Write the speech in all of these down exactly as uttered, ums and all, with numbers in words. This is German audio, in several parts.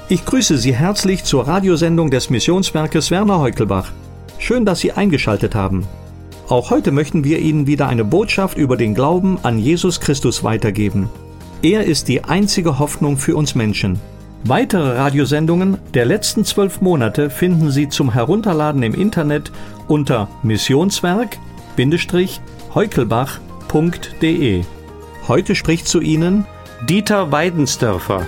Ich grüße Sie herzlich zur Radiosendung des Missionswerkes Werner Heukelbach. Schön, dass Sie eingeschaltet haben. Auch heute möchten wir Ihnen wieder eine Botschaft über den Glauben an Jesus Christus weitergeben. Er ist die einzige Hoffnung für uns Menschen. Weitere Radiosendungen der letzten zwölf Monate finden Sie zum Herunterladen im Internet unter missionswerk Bindestrich heukelbach punkt de. Heute spricht zu Ihnen Dieter Weidensdörfer.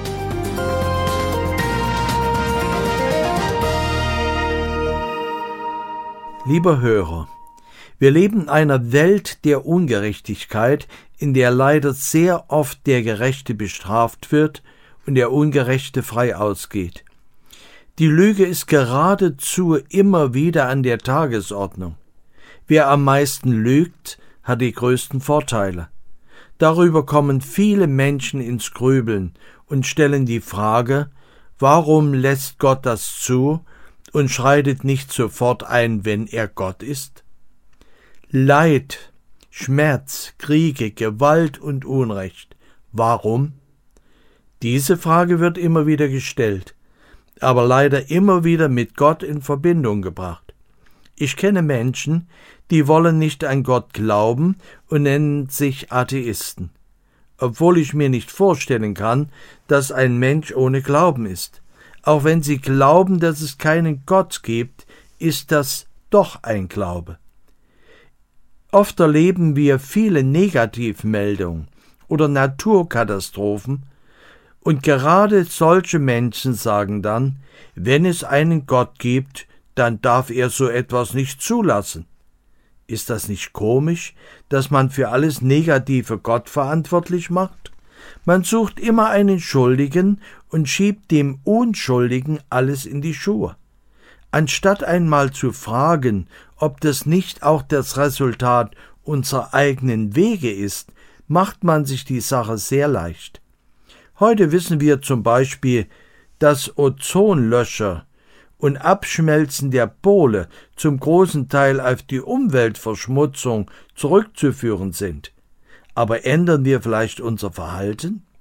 Lieber Hörer, wir leben in einer Welt der Ungerechtigkeit, in der leider sehr oft der Gerechte bestraft wird und der Ungerechte frei ausgeht. Die Lüge ist geradezu immer wieder an der Tagesordnung. Wer am meisten lügt, hat die größten Vorteile. Darüber kommen viele Menschen ins Grübeln und stellen die Frage, warum lässt Gott das zu und schreitet nicht sofort ein, wenn er Gott ist? Leid, Schmerz, Kriege, Gewalt und Unrecht. Warum? Diese Frage wird immer wieder gestellt, aber leider immer wieder mit Gott in Verbindung gebracht. Ich kenne Menschen, die wollen nicht an Gott glauben und nennen sich Atheisten, obwohl ich mir nicht vorstellen kann, dass ein Mensch ohne Glauben ist. Auch wenn sie glauben, dass es keinen Gott gibt, ist das doch ein Glaube. Oft erleben wir viele Negativmeldungen oder Naturkatastrophen, und gerade solche Menschen sagen dann, wenn es einen Gott gibt, dann darf er so etwas nicht zulassen. Ist das nicht komisch, dass man für alles Negative Gott verantwortlich macht? Man sucht immer einen Schuldigen und schiebt dem Unschuldigen alles in die Schuhe. Anstatt einmal zu fragen, ob das nicht auch das Resultat unserer eigenen Wege ist, macht man sich die Sache sehr leicht. Heute wissen wir zum Beispiel, dass Ozonlöcher und Abschmelzen der Pole zum großen Teil auf die Umweltverschmutzung zurückzuführen sind. Aber ändern wir vielleicht unser Verhalten?